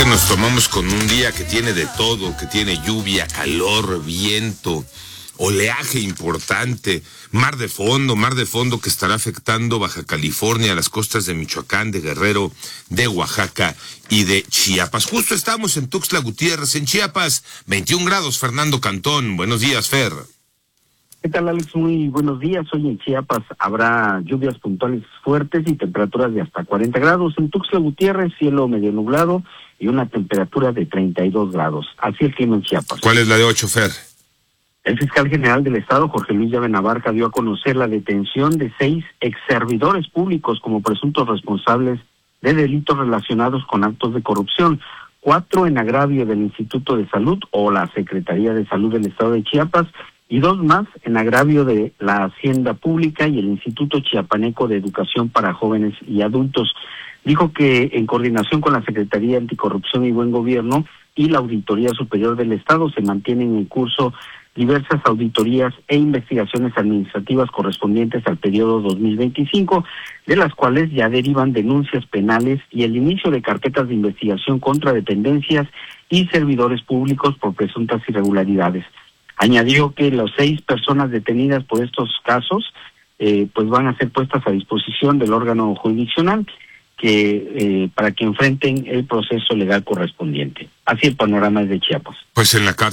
que nos tomamos con un día que tiene de todo, que tiene lluvia, calor, viento, oleaje importante, mar de fondo que estará afectando Baja California, las costas de Michoacán, de Guerrero, de Oaxaca y de Chiapas. Justo estamos en Tuxtla Gutiérrez, en Chiapas, 21 grados, Fernando Cantón. Buenos días, Fer. ¿Qué tal, Alex? Muy buenos días. Hoy en Chiapas habrá lluvias puntuales fuertes y temperaturas de hasta 40 grados. En Tuxtla Gutiérrez, cielo medio nublado y una temperatura de 32 grados. Así el clima en Chiapas. ¿Cuál es la de 8, Fer? El fiscal general del Estado, Jorge Luis Llave Navarca, dio a conocer la detención de 6 exservidores públicos como presuntos responsables de delitos relacionados con actos de corrupción. 4 en agravio del Instituto de Salud o la Secretaría de Salud del Estado de Chiapas, y 2 más en agravio de la Hacienda Pública y el Instituto Chiapaneco de Educación para Jóvenes y Adultos. Dijo que en coordinación con la Secretaría Anticorrupción y Buen Gobierno y la Auditoría Superior del Estado se mantienen en curso diversas auditorías e investigaciones administrativas correspondientes al periodo 2025, de las cuales ya derivan denuncias penales y el inicio de carpetas de investigación contra dependencias y servidores públicos por presuntas irregularidades. Añadió que las 6 personas detenidas por estos casos pues van a ser puestas a disposición del órgano jurisdiccional para que enfrenten el proceso legal correspondiente. Así el panorama es de Chiapas. Pues en la